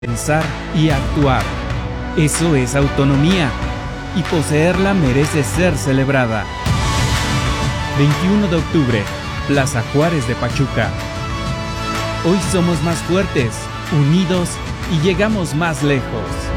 pensar y actuar. Eso es autonomía, y poseerla merece ser celebrada. 21 de octubre, Plaza Juárez de Pachuca. Hoy somos más fuertes, unidos y llegamos más lejos.